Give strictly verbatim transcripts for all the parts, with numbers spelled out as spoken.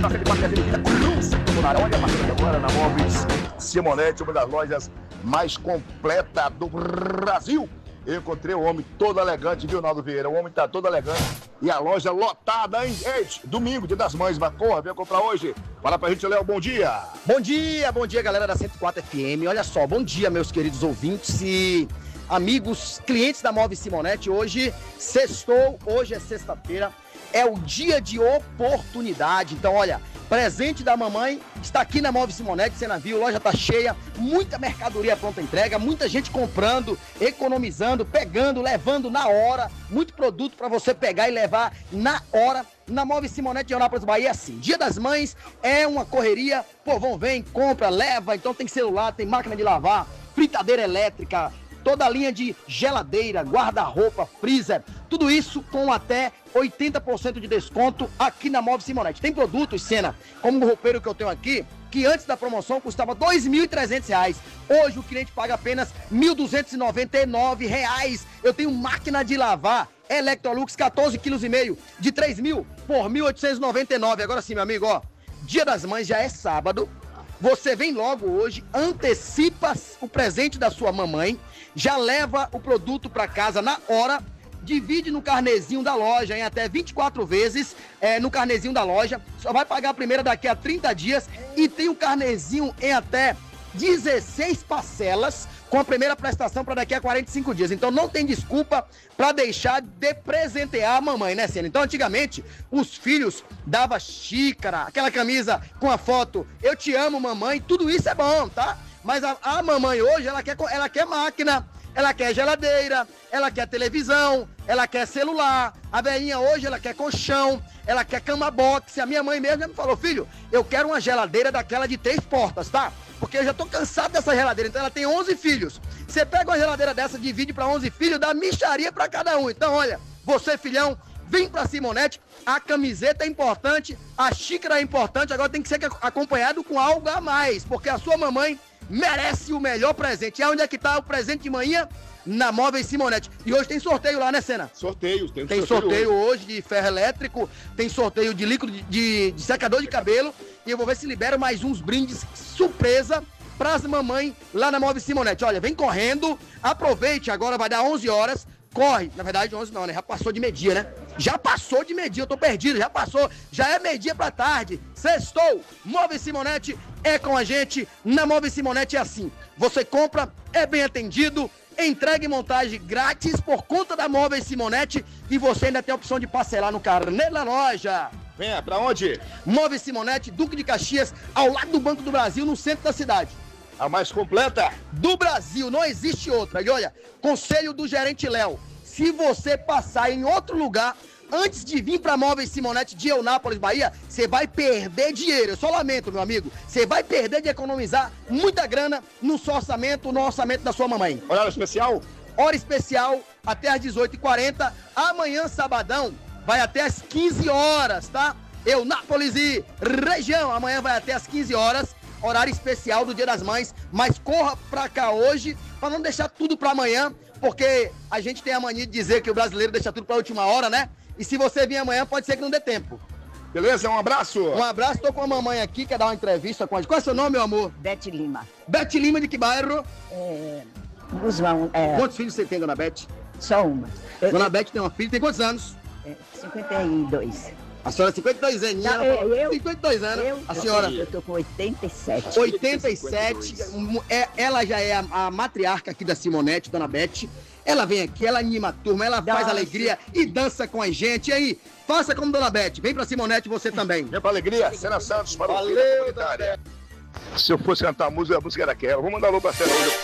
naquele parque da Avenida Cruz. Olha, parceiro, agora na Móveis Simonete, uma das lojas mais completas do Brasil. Eu encontrei o homem todo elegante, viu, Naldo Vieira? O homem tá todo elegante. E a loja lotada, hein? Ei, domingo, dia das mães, mas corra, vem comprar hoje. Fala pra gente, Léo, bom dia. Bom dia, bom dia, galera da cento e quatro F M. Olha só, bom dia, meus queridos ouvintes e amigos, clientes da Móveis Simonete. Hoje, sextou, hoje é sexta-feira, é o dia de oportunidade. Então, olha, presente da mamãe está aqui na Móveis Simonete, você não viu, loja tá cheia, muita mercadoria pronta entrega, muita gente comprando, economizando, pegando, levando na hora, muito produto para você pegar e levar na hora. Na Móveis Simonete de Eunápolis, Bahia, assim, Dia das Mães é uma correria, povão vem, compra, leva, então tem celular, tem máquina de lavar, fritadeira elétrica, toda a linha de geladeira, guarda-roupa, freezer, tudo isso com até oitenta por cento de desconto aqui na Móveis Simonete. Tem produtos, Senna, como o roupeiro que eu tenho aqui, que antes da promoção custava dois mil e trezentos reais. Hoje o cliente paga apenas mil duzentos e noventa e nove reais. Eu tenho máquina de lavar Electrolux quatorze vírgula cinco quilos de três mil por mil oitocentos e noventa e nove. Agora sim, meu amigo, ó, Dia das Mães já é sábado. Você vem logo hoje, antecipa o presente da sua mamãe, já leva o produto para casa na hora, divide no carnezinho da loja em até vinte e quatro vezes, é, no carnezinho da loja, só vai pagar a primeira daqui a trinta dias e tem o carnezinho em até dezesseis parcelas com a primeira prestação para daqui a quarenta e cinco dias. Então não tem desculpa para deixar de presentear a mamãe, né, Senna? Então antigamente os filhos davam xícara, aquela camisa com a foto "Eu te amo, mamãe", tudo isso é bom, tá? Mas a, a mamãe hoje, ela quer, ela quer máquina, ela quer geladeira, ela quer televisão, ela quer celular. A velhinha hoje, ela quer colchão, ela quer cama box. A minha mãe mesmo já me falou: "Filho, eu quero uma geladeira daquela de três portas, tá? Porque eu já tô cansado dessa geladeira". Então ela tem onze filhos. Você pega uma geladeira dessa, divide para onze filhos, dá mixaria para cada um. Então, olha, você, filhão, vem pra Simonete. A camiseta é importante, a xícara é importante, agora tem que ser acompanhado com algo a mais, porque a sua mamãe merece o melhor presente. E onde é que tá o presente de manhã? Na Móveis Simonete. E hoje tem sorteio lá, né, Senna? Sorteio, tem, tem sorteio, sorteio hoje. hoje de ferro elétrico, tem sorteio de líquido de, de, de secador de cabelo. E eu vou ver se libero mais uns brindes surpresa pras mamães lá na Móveis Simonete. Olha, vem correndo, aproveite, agora vai dar onze horas. Corre, na verdade onze não, né? Já passou de meio-dia, né? Já passou de meio-dia, eu tô perdido, já passou, já é meio-dia pra tarde. Sextou, Móveis Simonete é com a gente. Na Móveis Simonete é assim: você compra, é bem atendido, entrega e montagem grátis por conta da Móveis Simonete e você ainda tem a opção de parcelar no carnê da loja. Venha, pra onde? Móveis Simonete, Duque de Caxias, ao lado do Banco do Brasil, no centro da cidade. A mais completa do Brasil, não existe outra. E olha, conselho do gerente Léo: se você passar em outro lugar antes de vir para Móveis Simonete de Eunápolis, Bahia, você vai perder dinheiro. Eu só lamento, meu amigo. Você vai perder de economizar muita grana no seu orçamento, no orçamento da sua mamãe. Horário especial? Hora especial até às dezoito e quarenta. Amanhã, sabadão, vai até às quinze horas, tá? Eunápolis e região. Amanhã vai até às quinze horas. Horário especial do Dia das Mães, mas corra pra cá hoje, pra não deixar tudo pra amanhã, porque a gente tem a mania de dizer que o brasileiro deixa tudo pra última hora, né? E se você vir amanhã, pode ser que não dê tempo. Beleza? Um abraço. Um abraço, tô com a mamãe aqui, quer dar uma entrevista com a gente. Qual é o seu nome, meu amor? Bete Lima. Bete Lima, de que bairro? É... Guzmão. É... Quantos filhos você tem, dona Bete? Só uma. Eu... Dona Bete tem uma filha, tem quantos anos? É, cinquenta e dois. A senhora tem cinquenta e dois anos. Não, eu, eu, cinquenta e dois anos. Eu, a senhora? Eu tô com oitenta e sete. oitenta e sete. É, ela já é a, a matriarca aqui da Simonete, dona Bete. Ela vem aqui, ela anima a turma, ela dança. Faz alegria e dança com a gente. E aí, faça como dona Bete. Vem pra Simonete você também. Vem pra alegria. Senna Santos para o Valeu, comunitária. Se eu fosse cantar a música, a música era aquela. Vou mandar alô pra Senna hoje.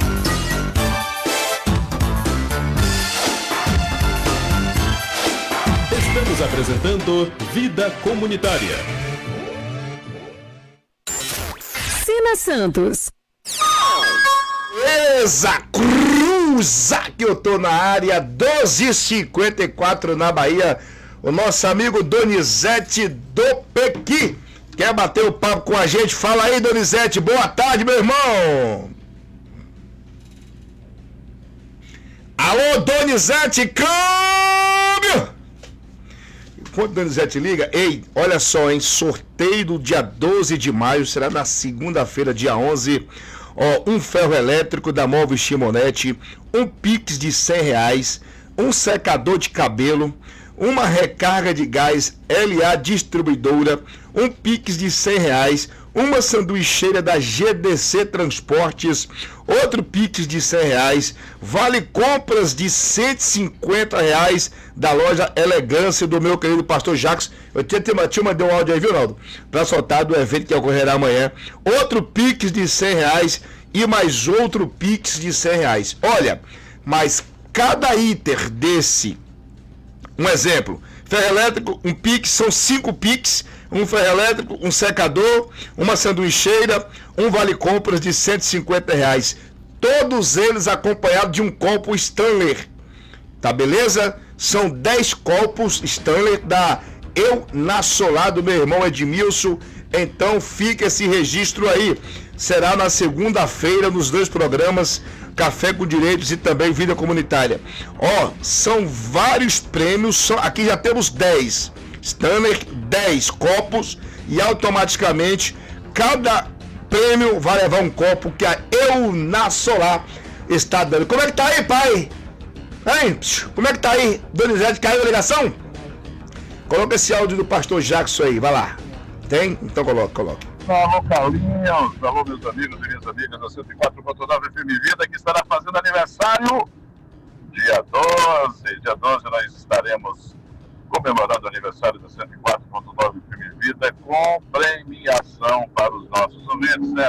Estamos apresentando Vida Comunitária. Senna Santos. Beleza, cruza que eu tô na área, doze e cinquenta e quatro na Bahia. O nosso amigo Donizete do Pequi quer bater o papo com a gente. Fala aí, Donizete, boa tarde, meu irmão. Alô, Donizete, câmbio! Enquanto Donizete liga, ei, olha só, hein? Sorteio do dia doze de maio, será na segunda-feira, dia onze. Ó, um ferro elétrico da Móveis Chimonete, um Pix de cem reais, um secador de cabelo, uma recarga de gás L A Distribuidora, um Pix de cem reais, uma sanduicheira da G D C Transportes, outro Pix de cem reais, vale compras de cento e cinquenta reais da loja Elegância do meu querido pastor Jacques. Eu tinha, tinha mandado um áudio aí, viu, Naldo? Para soltar do evento que ocorrerá amanhã. Outro Pix de cem reais e mais outro Pix de cem reais. Olha, mas cada item desse, um exemplo, ferro elétrico, um Pix, são cinco Pix, um ferro elétrico, um secador, uma sanduicheira, um vale-compras de cento e cinquenta reais. Todos eles acompanhados de um copo Stanley. Tá beleza? São dez copos Stanley da Eu na Solar do meu irmão Edmilson. Então fica esse registro aí. Será na segunda-feira nos dois programas, Café com Direitos e também Vida Comunitária. Ó, são vários prêmios, só, aqui já temos dez. Stanley, dez copos e automaticamente cada prêmio vai levar um copo que a Eu na Solar está dando. Como é que tá aí, pai? Hein? Como é que tá aí? Donizete, caiu a ligação? Coloca esse áudio do pastor Jackson aí, vai lá. Tem? Então coloca, coloca. Alô, Carlinhos, alô, meus amigos e minhas amigas da cento e quatro ponto nove F M Vida, que estará fazendo aniversário dia doze. Dia doze nós estaremos comemorando o aniversário da cento e quatro ponto nove F M Vida com premiação para os nossos ouvintes, né?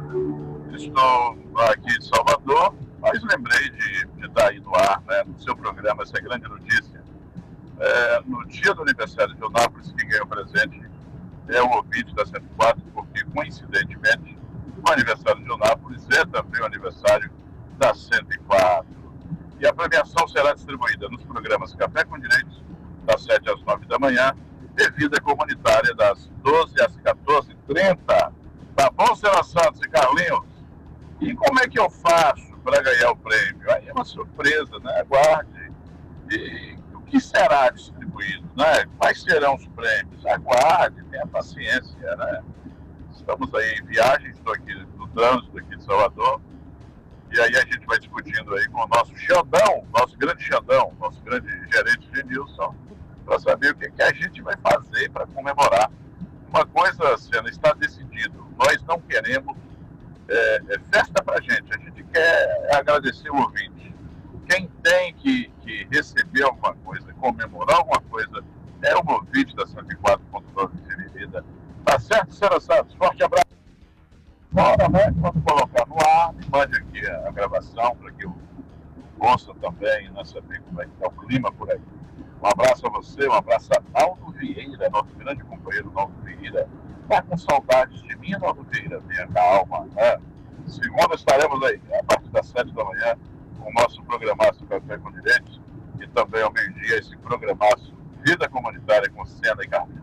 Estou aqui de Salvador, mas lembrei de, de dar aí no ar, né, no seu programa, essa grande notícia. É, no dia do aniversário de Eunápolis, quem ganhou presente é o ouvinte da cento e quatro, porque coincidentemente o aniversário de Eunápolis é também o aniversário da cento e quatro. E a premiação será distribuída nos programas Café com Direitos, das sete às nove da manhã, e Vida Comunitária, das doze às quatorze e trinta. Tá bom, Senhora Santos e Carlinhos? E como é que eu faço para ganhar o prêmio? Aí é uma surpresa, né? Aguarde. E o que será distribuído, né? Quais serão os prêmios? Aguarde, tenha paciência, né? Estamos aí em viagem, estou aqui no trânsito aqui de Salvador, e aí a gente vai discutindo aí com o nosso Xandão, nosso grande Xandão, nosso grande gerente Genilson, para saber o que, que a gente vai fazer para comemorar. Uma coisa, Sena, está decidido, nós não queremos é, é festa para a gente, a gente quer agradecer o ouvinte. Quem tem que, que receber alguma coisa, comemorar alguma coisa, é o ouvinte da cento e quatro ponto nove Vida. Tá certo, Senhora Santos? Forte abraço. Bora, né? Vamos colocar no ar, mande aqui a, a gravação para que eu ouça também, né? Saber como é que está o clima por aí. Um abraço a você, um abraço a Naldo Vieira, nosso grande companheiro Naldo Vieira. Tá com saudades de mim, Naldo Vieira? Minha calma, né? Segunda estaremos aí, a partir das sete da manhã, com o nosso programaço Café com Direitos e também ao meio-dia esse programaço Vida Comunitária com Sena e Carlinhos.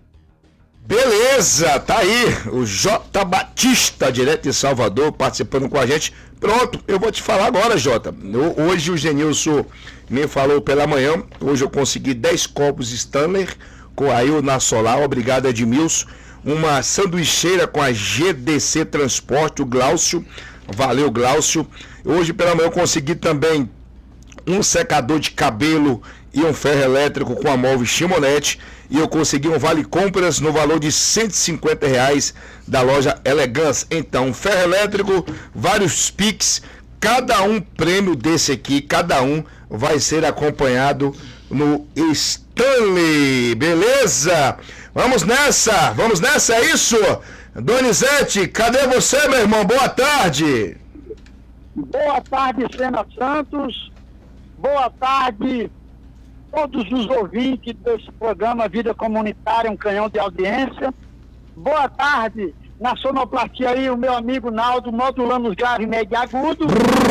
Beleza, tá aí o J. Batista, direto de Salvador, participando com a gente. Pronto, eu vou te falar agora, Jota. Eu, hoje o Genilson me falou pela manhã, hoje eu consegui dez copos Stanley com a Eu na Solar, obrigado Edmilson. Uma sanduicheira com a G D C Transporte, o Glaucio, valeu Glaucio. Hoje pela manhã eu consegui também um secador de cabelo e um ferro elétrico com a Móveis Chimonete. E eu consegui um vale compras no valor de cento e cinquenta reais da loja Elegância. Então, ferro elétrico, vários Pix, cada um prêmio desse aqui, cada um vai ser acompanhado no Stanley, beleza? Vamos nessa, vamos nessa, é isso? Donizete, cadê você, meu irmão? Boa tarde. Boa tarde, Sena Santos. Boa tarde, todos os ouvintes desse programa Vida Comunitária, um canhão de audiência. Boa tarde, na sonoplastia aí, o meu amigo Naldo, modulando os graves, médio e agudo.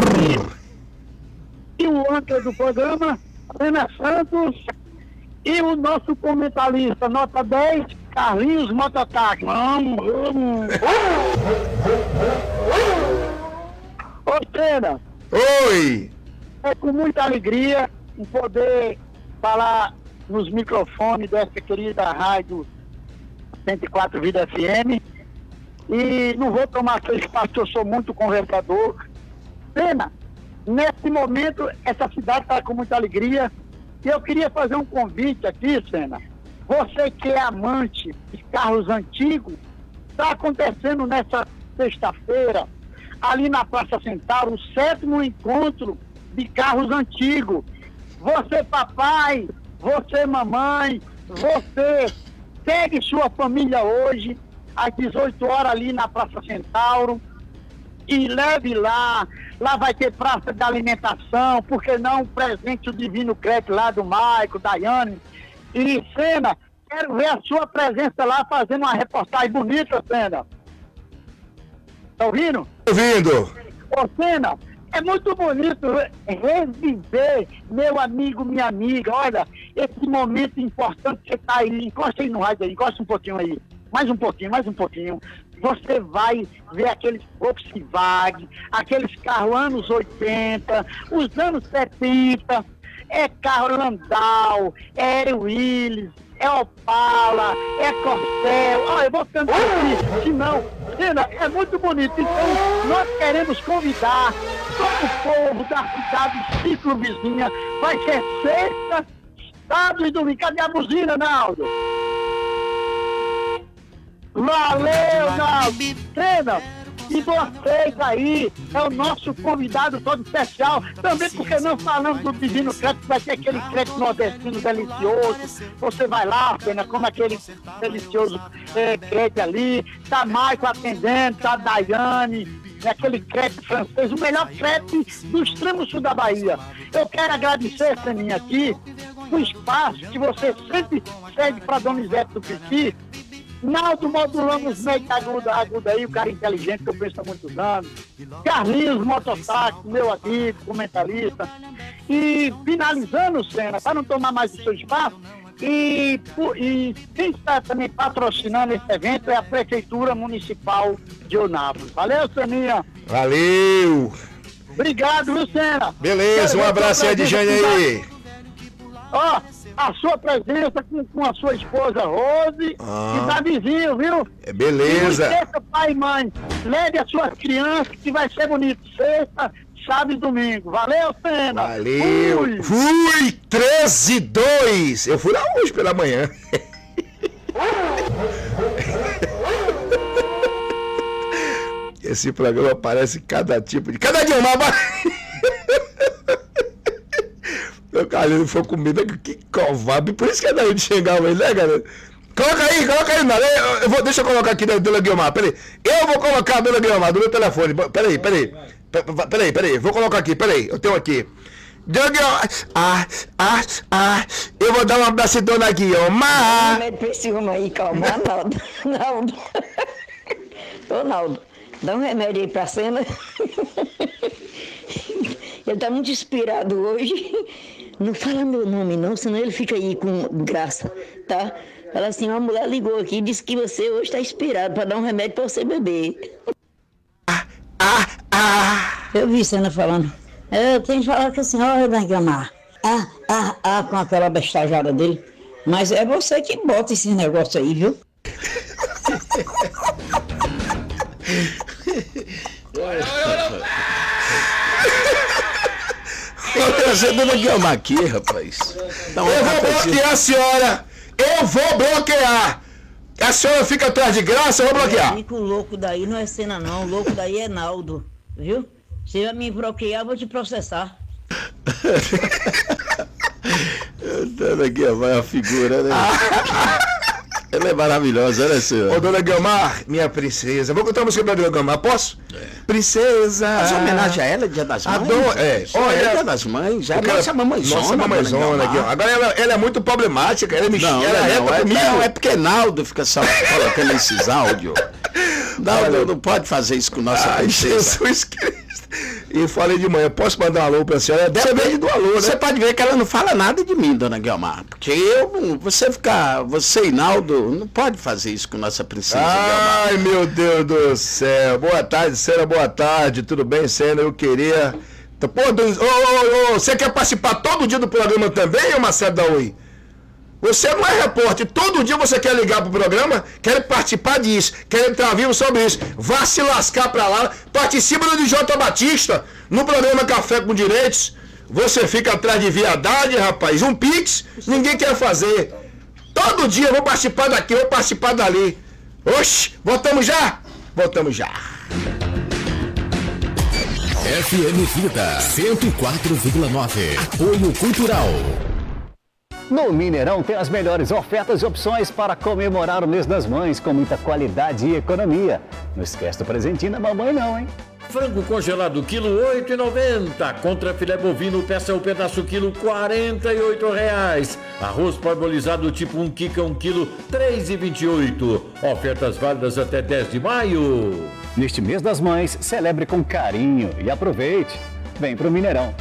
E o âncora do programa, Sena Santos. E o nosso comentarista, nota dez, Carlinhos Mototaque. Vamos, vamos. Ô, Sena. Oi. É com muita alegria em poder falar nos microfones dessa querida rádio cento e quatro Vida F M. E não vou tomar seu espaço, porque eu sou muito conversador. Pena, nesse momento, essa cidade está com muita alegria. E eu queria fazer um convite aqui, Sena. Você que é amante de carros antigos, está acontecendo nessa sexta-feira, ali na Praça Centauro, o sétimo encontro de carros antigos. Você, papai, você, mamãe, você, pegue sua família hoje, às dezoito horas, ali na Praça Centauro, e leve lá. Lá vai ter praça de alimentação, porque não presente o Divino Crédito lá do Maico, Daiane. E, Sena, quero ver a sua presença lá fazendo uma reportagem bonita, Sena. Tá ouvindo? Ouvindo. Ô, Sena, é muito bonito reviver, meu amigo, minha amiga. Olha, esse momento importante que você tá aí. Encosta aí no rádio aí, encosta um pouquinho aí. Mais um pouquinho, mais um pouquinho. Você vai ver aqueles Volkswagen, aqueles carros anos oitenta, os anos setenta, é carro Landau, é Aero Willis, é Opala, é Corcel. Ah, eu vou cantar aqui, senão, Sena, é muito bonito. Então, nós queremos convidar todo o povo da cidade ciclovizinha. Vai ser sexta, sábado e domingo. Cadê a buzina, Naldo? Valeu, Naldo! Sena, e vocês aí, é o nosso convidado todo especial. Também porque não falamos do Divino Crédito, vai ter aquele crédito nordestino delicioso. Você vai lá, Sena, como aquele delicioso é, crédito ali. Tá Maico atendendo, tá Daiane, aquele crédito francês, o melhor crédito do extremo sul da Bahia. Eu quero agradecer, Seninha, aqui, o espaço que você sempre cede para Donizete do Piqui. Naldo modulamos meio aguda, aguda aí, o cara inteligente que eu penso há muitos anos. Carlinhos Mototáxi, meu amigo, comentarista. E finalizando, Sena, para não tomar mais o seu espaço, e, e quem está também patrocinando esse evento é a Prefeitura Municipal de Eunápolis. Valeu, Seninha. Valeu. Obrigado, viu, Sena? Beleza, um abraço aí de Jane aí. Ó, a sua presença com, com a sua esposa Rose ah. e Davizinho, viu? É beleza. E não esqueça, pai e mãe, leve as suas crianças que vai ser bonito. Sexta, sábado e domingo. Valeu, Sena. Valeu. Fui, Fui treze e dois. Eu fui lá hoje pela manhã. Esse programa parece cada tipo de... Cada dia uma... Meu Carlinhos foi comida, que covarde. Por isso que é daí de chegar ele, né, galera? Coloca aí, coloca aí, nada. Eu, eu vou, deixa eu colocar aqui da Dona Guilmar, peraí. Eu vou colocar a Dona Guilmar do meu telefone. Peraí, peraí. Peraí, peraí. Vou colocar aqui, peraí. Eu tenho aqui. Dona Guilmar. Ah, ah, ah. Eu vou dar um abraço em Dona Guilmar. Remédio pra esse homem aí, calma, Naldo. Naldo. Ô, Naldo, dá um remédio aí pra cena. Ele tá muito inspirado hoje. Não fala meu nome não, senão ele fica aí com graça, tá? Fala assim, uma mulher ligou aqui e disse que você hoje tá inspirado para dar um remédio para você beber. Ah, ah, ah. Eu vi Sena falando. Eu tenho que falar com a senhora da Guilmar. Ah, ah, ah, com aquela bestajada dele. Mas é você que bota esse negócio aí, viu? Tô trazendo Dona Guilmar aqui, rapaz. Eu vou bloquear a senhora. Eu vou bloquear. A senhora fica atrás de graça, eu vou bloquear. O louco daí não é Sena não, o louco daí é Naldo, viu? Se vai me bloquear, eu vou te processar. Dona Guilmar é uma figura, né? Ela é maravilhosa, né, senhor? Ô, Dona Guilmar, minha princesa. Vou cantar uma música pra Dona Guilmar, posso? É. Princesa. Faz homenagem a ela, Dia das Mães. Adoro, é. Olha, é Dia das Mães. Já é nossa mamãezona. Nossa mamãezona, Guilmar. Agora ela, ela é muito problemática. Ela é mexida. Não, ela não, é, comigo. Não, é porque Naldo fica só colocando esses áudios. Naldo não pode fazer isso com nossa Ai, princesa. Jesus Cristo. E falei de manhã, posso mandar um alô pra senhora? Depende do alô, né? Você pode ver que ela não fala nada de mim, Dona Guilmar. Porque eu, você ficar, você e Naldo, não pode fazer isso com nossa princesa Guilmar. Ai, meu Deus do céu. Boa tarde, Sena, boa tarde. Tudo bem, Sena? Eu queria... Pô, ô, ô, ô, você quer participar todo dia do programa também, ô Marcelo da Oi? Você não é repórter. Todo dia você quer ligar pro programa, quer participar disso, quer entrar vivo sobre isso. Vá se lascar pra lá. Participa do D J Batista, no programa Café com Direitos. Você fica atrás de viadagem, rapaz. Um pix, ninguém quer fazer. Todo dia eu vou participar daqui, eu vou participar dali. Oxi, voltamos já? Voltamos já. F M Vida cento e quatro vírgula nove. Apoio Cultural. No Mineirão tem as melhores ofertas e opções para comemorar o mês das mães com muita qualidade e economia. Não esquece do presentinho da mamãe não, hein? Frango congelado, quilo oito e noventa. Contra filé bovino, peça o pedaço, quilo quarenta e oito reais. Arroz parbolizado tipo um quica, um quilo, três e vinte e oito. Ofertas válidas até dez de maio. Neste mês das mães, celebre com carinho e aproveite. Vem pro Mineirão.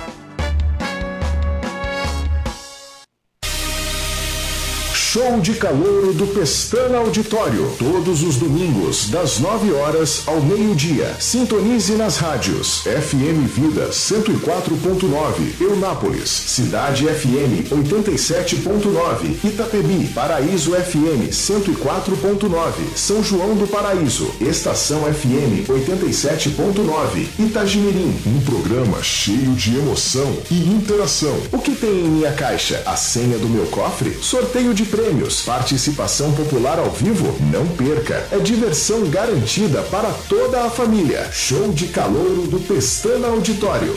Show de calouro do Pestana Auditório. Todos os domingos, das nove horas ao meio-dia. Sintonize nas rádios F M Vida cento e quatro ponto nove, Eunápolis, Cidade F M oitenta e sete ponto nove, Itapebi, Paraíso F M cento e quatro ponto nove, São João do Paraíso, Estação F M oitenta e sete ponto nove, Itagimirim. Um programa cheio de emoção e interação. O que tem em minha caixa? A senha do meu cofre? Sorteio de prêmios. Prêmios, participação popular ao vivo? Não perca, é diversão garantida para toda a família. Show de calouro do Pestana Auditório.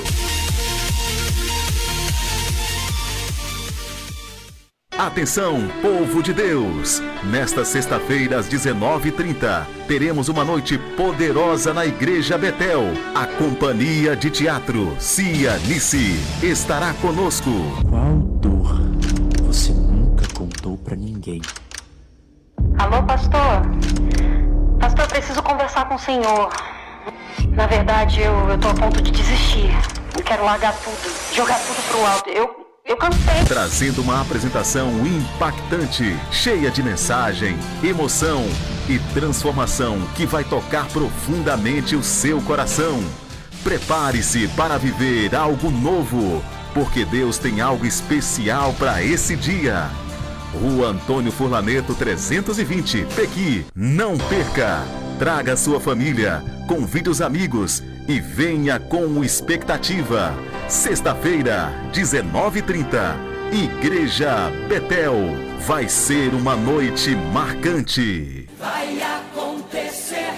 Atenção, povo de Deus! Nesta sexta-feira, às dezenove e trinta, teremos uma noite poderosa na Igreja Betel. A Companhia de Teatro Cia Nice estará conosco. Qual dor você nunca contou pra ninguém? Alô, pastor? Pastor, eu preciso conversar com o senhor. Na verdade, eu, eu tô a ponto de desistir. Eu quero largar tudo, jogar tudo pro alto. Eu, eu cansei. Trazendo uma apresentação impactante, cheia de mensagem, emoção e transformação que vai tocar profundamente o seu coração. Prepare-se para viver algo novo, porque Deus tem algo especial para esse dia. Rua Antônio Furlaneto trezentos e vinte, Pequi. Não perca! Traga sua família, convide os amigos e venha com expectativa. Sexta-feira, dezenove e trinta, Igreja Betel. Vai ser uma noite marcante. Vai acontecer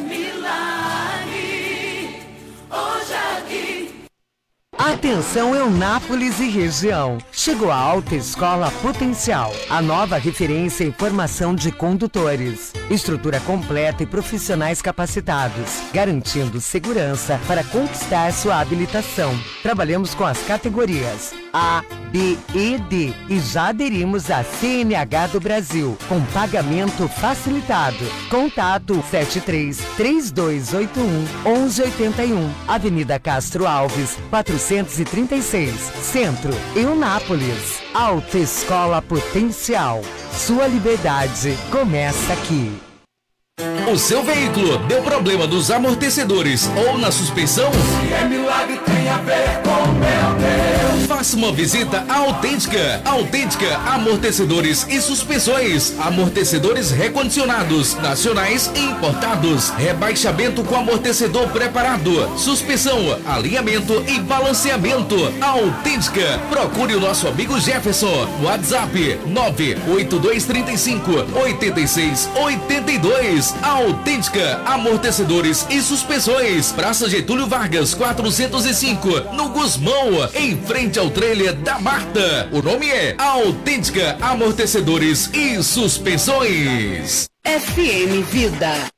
milagre hoje aqui. Atenção Eunápolis e região. Chegou a Alta Escola Potencial, a nova referência em formação de condutores. Estrutura completa e profissionais capacitados, garantindo segurança para conquistar sua habilitação. Trabalhamos com as categorias A, B e D e já aderimos à C N H do Brasil, com pagamento facilitado. Contato sete três, três dois oito um, um um oito um, Avenida Castro Alves, quatrocentos e trinta e seis, Centro, Eunápolis. Alta Escola Potencial. Sua liberdade começa aqui. O seu veículo deu problema nos amortecedores ou na suspensão? Se é milagre, tem a ver com meu Deus. Faça uma visita à Autêntica. Autêntica Amortecedores e Suspensões. Amortecedores recondicionados, nacionais e importados. Rebaixamento com amortecedor preparado. Suspensão, alinhamento e balanceamento. Autêntica. Procure o nosso amigo Jefferson. WhatsApp nove oito dois três cinco, oito seis oito dois. Autêntica Amortecedores e Suspensões. Praça Getúlio Vargas, quatrocentos e cinco, no Gusmão, em frente ao trailer da Marta. O nome é Autêntica Amortecedores e Suspensões. F M Vida.